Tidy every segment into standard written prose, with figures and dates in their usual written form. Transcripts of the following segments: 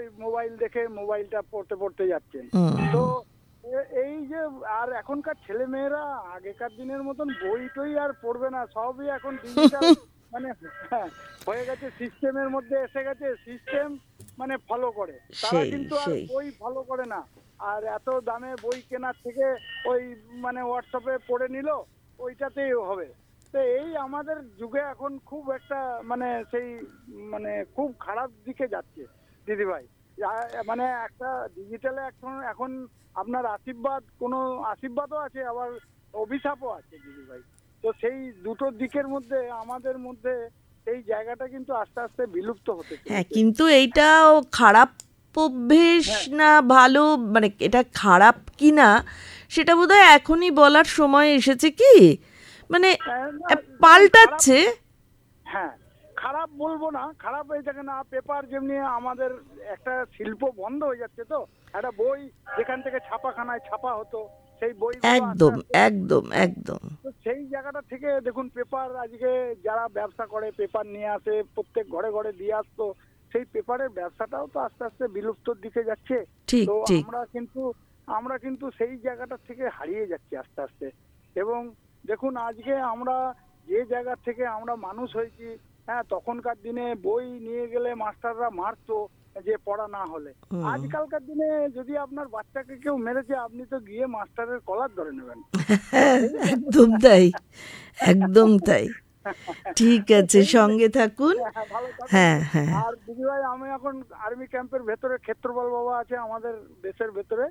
ওই মোবাইল দেখে মোবাইলটা পড়তে পড়তে যাচ্ছেন। তো এই যে আর এখনকার ছেলে মেয়েরা আগেকার দিনের মতন বই টই আর পড়বে না, সবই এখন ডিজিটাল মানে হয়ে গেছে, সিস্টেমের মধ্যে এসে গেছে, সিস্টেম মানে ফলো করে, তারা কিন্তু আর বই ফলো করে না। আর এত দামে বই কেনার থেকে ওই মানে হোয়াটসঅ্যাপে পড়ে নিল, ওইটাতেই হবে। তো এই আমাদের যুগে এখন খুব একটা মানে সেই মানে খুব খারাপ দিকে যাচ্ছে দিদিভাই। মানে একটা ডিজিটালে এখন আপনার কোনো আশীর্বাদও আছে, আবার অভিশাপও আছে দিদিভাই। তো সেই দুটো দিকের মধ্যে আমাদের মধ্যে এই জায়গাটা কিন্তু আস্তে আস্তে বিলুপ্ত হতে চলেছে। হ্যাঁ, কিন্তু এইটাও খারাপ অভ্যেস না ভালো, মানে এটা খারাপ কি না সেটা বোধহয় এখনই বলার সময় এসেছে, কি মানে পাল্টাচ্ছে। হ্যাঁ, খারাপ বলবো না, খারাপ হয়ে থাকে না। পেপার যেমনি আমাদের একটা শিল্প বন্ধ হয়ে যাচ্ছে, তো একটা বই যেখান থেকে ছাপাখানায় ছাপা হতো সেই বই একদম একদম একদম সেই জায়গাটা থেকে দেখুন পেপার আজকে যারা ব্যবসা করে পেপার নিয়ে আসে, প্রত্যেক ঘরে ঘরে দিয়ে আসতো, সেই পেপারের ব্যবসাটাও তো আস্তে আস্তে বিলুপ্তর দিকে যাচ্ছে। তো আমরা কিন্তু সেই জায়গাটা থেকে হারিয়ে যাচ্ছি আস্তে আস্তে। এবং দেখুন আজকে আমরা যে জায়গা থেকে আমরা মানুষ হয়েছি, হ্যাঁ, তখনকার দিনে বই নিয়ে গেলে মাস্টাররা মারতো যে পড়া না হলে। আজকালকার দিনে যদি আপনার বাচ্চাকে কেউ মেরেছে, আপনি তো গিয়ে মাস্টারের কলার ধরে নেবেন। একদম তাই, একদম তাই। ঠিক আছে, সঙ্গে থাকুন। হ্যাঁ হ্যাঁ। আর দিদিভাই, আমি এখন আর্মি ক্যাম্পের ভেতরে, ক্ষেত্রপাল বাবা আছে আমাদের দেশের ভেতরে,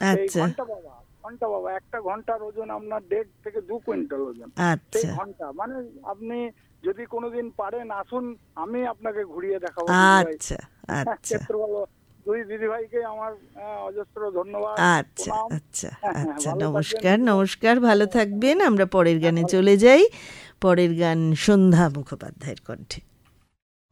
ঘন্টা বাবা একটা ঘন্টার ওজন আপনার 1.5 থেকে 2 কুইন্টাল ওজন। সেই ঘন্টা মানে আপনি যদি কোনোদিন পারেন আসুন, আমি আপনাকে ঘুরিয়ে দেখাবো। আচ্ছা আচ্ছা, ক্ষেত্রপাল দুই দিদিভাইকে আমার অজস্র ধন্যবাদ। আচ্ছা আচ্ছা আচ্ছা, নমস্কার নমস্কার, ভালো থাকবেন। আমরা পরের গানে চলে যাই। পরের গান সন্ধ্যা মুখোপাধ্যায়ের কণ্ঠে।